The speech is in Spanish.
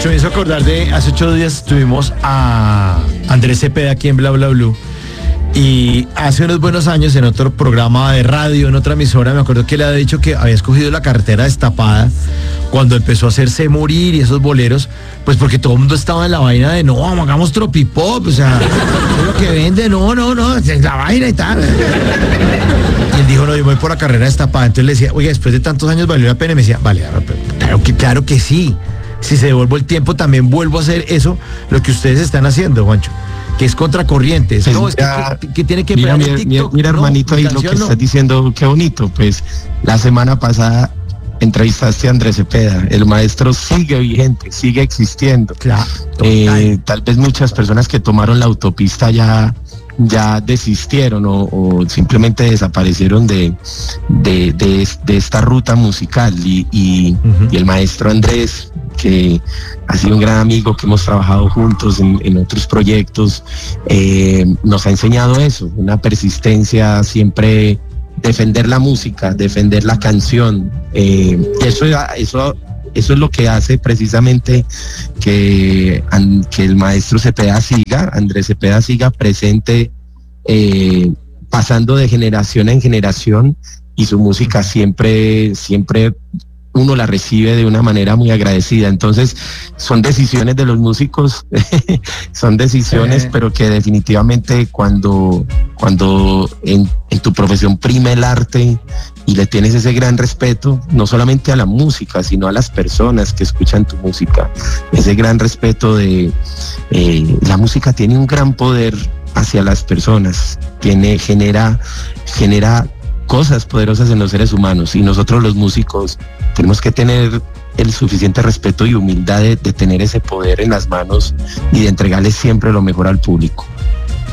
Juancho, me hizo acordar de hace 8 días tuvimos a Andrés Cepeda aquí en Bla Bla Blue. Y hace unos buenos años en otro programa de radio, en otra emisora, me acuerdo que le había dicho que había escogido la carretera destapada cuando empezó a hacerse morir y esos boleros, pues porque todo el mundo estaba en la vaina de no, hagamos tropipop, o sea, es lo que vende, no, es la vaina y tal. Y él dijo, no, yo voy por la carrera destapada. Entonces le decía, oye, después de tantos años valió la pena. Y me decía, vale, claro que sí. Si se devuelvo el tiempo, también vuelvo a hacer eso, lo que ustedes están haciendo, Juancho, que es contracorriente. Pues no, es que tiene que mira, mira, hermanito, ahí lo que estás diciendo, qué bonito. Pues la semana pasada entrevistaste a Andrés Cepeda. El maestro sigue vigente, sigue existiendo. Claro, tal vez muchas personas que tomaron la autopista ya desistieron o simplemente desaparecieron de esta ruta musical y el maestro Andrés, que ha sido un gran amigo, que hemos trabajado juntos en otros proyectos, nos ha enseñado eso, una persistencia, siempre defender la música, defender la canción. Eso es lo que hace precisamente que el maestro Cepeda siga, Andrés Cepeda siga presente, pasando de generación en generación, y su música siempre uno la recibe de una manera muy agradecida. Entonces son decisiones de los músicos, son decisiones, pero que definitivamente cuando en tu profesión prima el arte y le tienes ese gran respeto, no solamente a la música, sino a las personas que escuchan tu música, ese gran respeto de la música tiene un gran poder hacia las personas, genera cosas poderosas en los seres humanos, y nosotros los músicos tenemos que tener el suficiente respeto y humildad de tener ese poder en las manos y de entregarles siempre lo mejor al público.